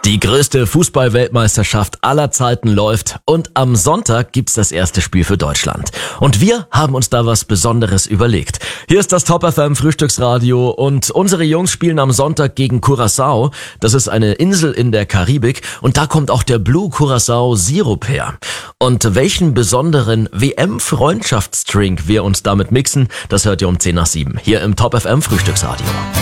Die größte Fußball-Weltmeisterschaft aller Zeiten läuft und am Sonntag gibt's das erste Spiel für Deutschland. Und wir haben uns da was Besonderes überlegt. Hier ist das Top FM Frühstücksradio und unsere Jungs spielen am Sonntag gegen Curaçao. Das ist eine Insel in der Karibik und da kommt auch der Blue Curaçao Sirup her. Und welchen besonderen WM-Freundschaftsdrink wir uns damit mixen, das hört ihr um 10 nach 7 hier im Top FM Frühstücksradio.